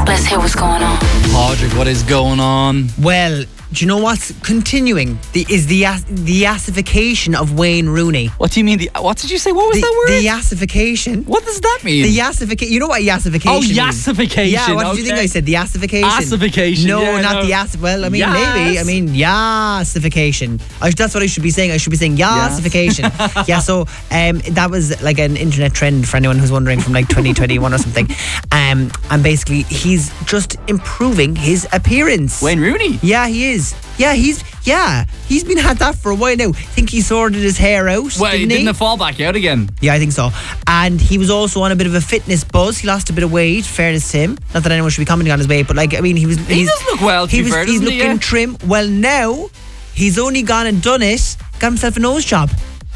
Let's hear what's going on. Padraig, what is going on? Well, do you know what's continuing? The yassification of Wayne Rooney. What do you mean? What did you say? What was that word? The yassification. What does that mean? The yassification. You know what yassification Oh, means? yassification. Yeah, what did you think I said? The yassification? Assification. No, yeah, not the yass. Well, I mean, maybe. I mean, yassification. That's what I should be saying. I should be saying yassification. Yeah, so that was like an internet trend for anyone who's wondering from like 2021 or something. And basically, he's just improving his appearance. Wayne Rooney? Yeah, he is. Yeah, he's been had that for a while now. I think he sorted his hair out. Well, didn't it fall back out again. Yeah, I think so. And he was also on a bit of a fitness buzz. He lost a bit of weight, fairness to him. Not that anyone should be commenting on his weight, but like, I mean, he does look well, to be fair, he's doesn't he? looking Yeah. trim. Well, now he's only gone and done it, got himself a nose job.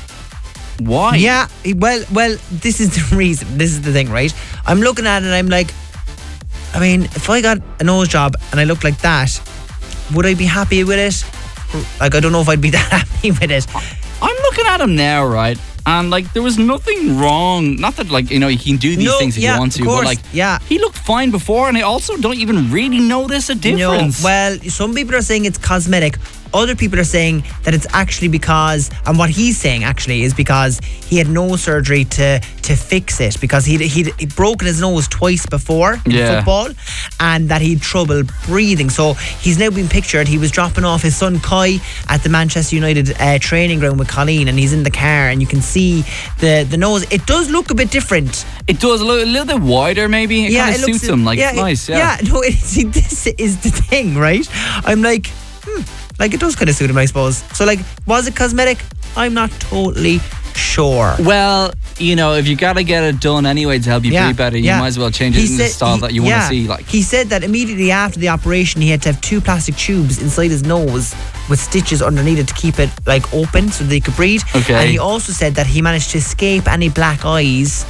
Why? Yeah, well, this is the reason. This is the thing, right? I'm looking at it and I'm like, I mean, if I got a nose job and I looked like that, would I be happy with it? Like, I don't know if I'd be that happy with it. I'm looking at him now, right? And like, there was nothing wrong. Not that like, you know, he can do these things if he wants to, but like, he looked fine before, and I also don't even really notice a difference. No, well, some people are saying it's cosmetic. Other people are saying that it's actually because, and what he's saying actually is because he had nose surgery to fix it, because he'd broken his nose twice before in football, and that he'd trouble breathing. So he's now been pictured, he was dropping off his son Kai at the Manchester United training ground with Colleen, and he's in the car and you can see the nose. It does look a bit different. It does a little bit wider maybe. It kind of suits him. Like, it's nice. Yeah. No, see, this is the thing, right? I'm like, like, it does kind of suit him, I suppose. So, like, was it cosmetic? I'm not totally sure. Well, you know, if you gotta get it done anyway to help you breathe better, you might as well change it in the style that you want to see. Like, he said that immediately after the operation, he had to have 2 plastic tubes inside his nose with stitches underneath it to keep it like open so that he could breathe. Okay. And he also said that he managed to escape any black eyes.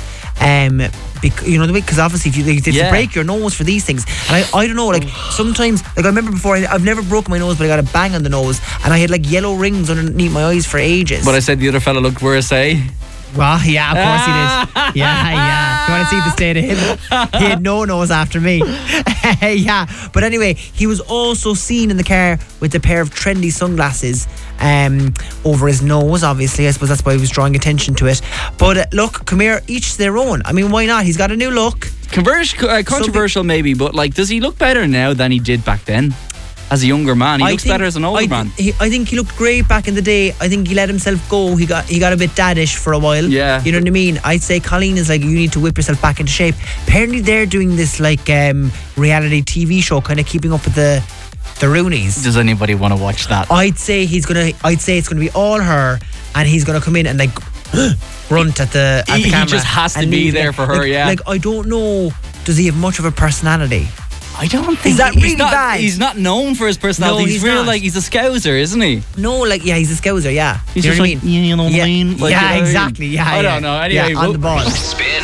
You know the way, because obviously if you break your nose for these things, and I don't know, like sometimes, like I remember before, I've never broken my nose, but I got a bang on the nose, and I had like yellow rings underneath my eyes for ages. But I said the other fella looked worse, eh? Well, yeah, of course he did. Yeah. You want to see the state of him? He had no nose after me. Yeah. But anyway, he was also seen in the car with a pair of trendy sunglasses over his nose, obviously. I suppose that's why he was drawing attention to it. But look, come here, each to their own. I mean, why not? He's got a new look. Controversial maybe, but like, does he look better now than he did back then? As a younger man, he looks better as an older man. I think he looked great back in the day. I think he let himself go. He got a bit daddish for a while. Yeah. You know what I mean? I'd say Colleen is like, you need to whip yourself back into shape. Apparently they're doing this like reality TV show, kind of keeping up with the Rooneys. Does anybody want to watch that? I'd say it's gonna be all her, and he's gonna come in and like grunt at the camera. He just has to be there for her. Like, I don't know. Does he have much of a personality? I don't think. Is that really bad? He's not known for his personality. No, he's real, like, he's a scouser, isn't he? No, like, he's a scouser, yeah. He's you know just what I mean? You know what I mean? Like, yeah, exactly. Yeah, I don't know. Anyway, on the ball. Spin